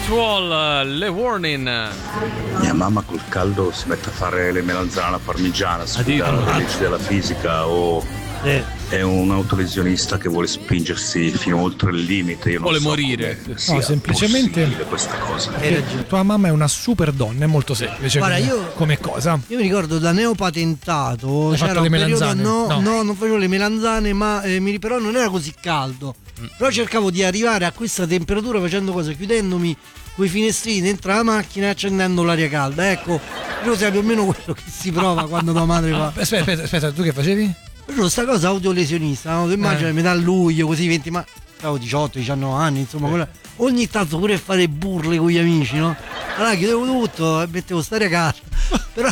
Wall, Le Warning. Mia mamma col caldo si mette a fare le melanzane alla parmigiana, sfidando le leggi della fisica o è un autolesionista che vuole spingersi fino oltre il limite. Io non Vuole so morire. No, semplicemente questa cosa. Tua mamma è una super donna, è molto semplice. Guarda, come cosa. Io mi ricordo da neopatentato Hai c'era fatto un le periodo melanzane? no, non facevo le melanzane, ma però non era così caldo. Però cercavo di arrivare a questa temperatura facendo cosa? Chiudendomi quei finestrini dentro la macchina e accendendo l'aria calda. Ecco, credo sia più o meno quello che si prova quando tua madre fa. Aspetta, tu che facevi? Facevo sta cosa autolesionista, no? Tu immagini metà luglio, così 20, ma avevo 18, 19 anni, insomma, ogni tanto pure fare burle con gli amici, no? Allora chiudevo tutto e mettevo sta aria calda. Però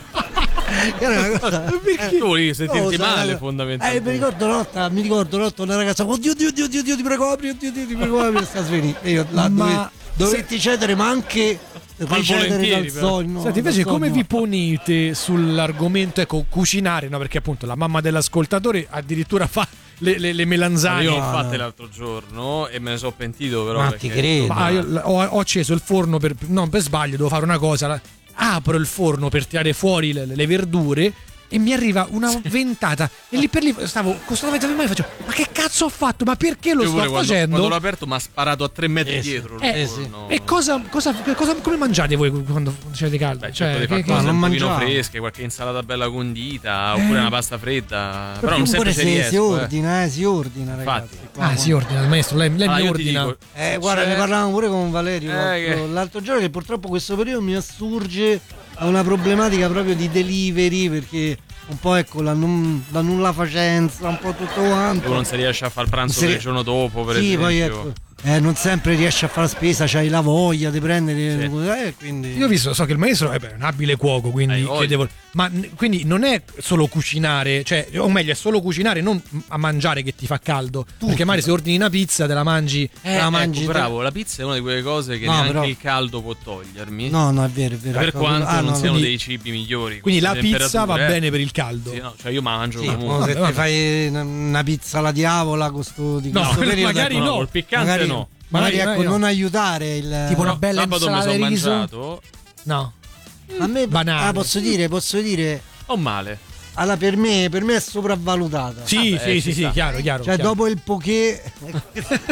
era una cosa. Perché volevi sentirti male, fondamentalmente? Mi ricordo notte una ragazza, oddio, ti prego apri, ti prego apri, sta svenendo. E io là dovetti cedere, ma anche recedere dal sogno. Senti, invece come vi ponete sull'argomento, ecco, cucinare, no? Perché appunto la mamma dell'ascoltatore addirittura fa le melanzane. Io l'ho fatte l'altro giorno e me ne sono pentito, però. Ma ti credo. Ma io ho acceso il forno per sbaglio, devo fare una cosa. Apro il forno per tirare fuori le verdure e mi arriva una ventata e lì per lì stavo costantemente e facevo: ma che cazzo ho fatto? Ma perché lo sto facendo? Quando l'ho aperto mi ha sparato a 3 metri dietro. E come mangiate voi quando siete caldi? Cioè, fare cose un pochino fresche, qualche insalata bella condita oppure una pasta fredda. Però non sempre si ordina, ragazzi. Si ordina il maestro, lei mi ordina. Guarda, ne parlavamo pure con Valerio l'altro giorno, che purtroppo questo periodo mi assurge a una problematica proprio di delivery, perché un po' ecco la nulla facenza, un po' tutto quanto. Non si riesce a fare il pranzo per il giorno dopo, per esempio. Poi ecco, non sempre riesci a fare la spesa, c'hai la voglia di prendere, quindi. Io so che il maestro è un abile cuoco, quindi chiedevo, ma quindi non è solo cucinare, cioè, o meglio è solo cucinare, non a mangiare che ti fa caldo. Tutto. Perché magari se ordini una pizza te la mangi, bravo, la pizza è una di quelle cose che neanche il caldo può togliermi. No, è vero. Per quanto non siano dei cibi migliori. Quindi la pizza va bene per il caldo. Sì, no, cioè io mangio comunque. Se ti fai una pizza alla diavola di questo periodo, magari no, il piccante no. Magari ecco, non aiutare il tipo una bella insalata di riso. Mangiato. No. A me banale. Posso dire o male. Allora per me è sopravvalutata. Sì, chiaro. Cioè dopo il poké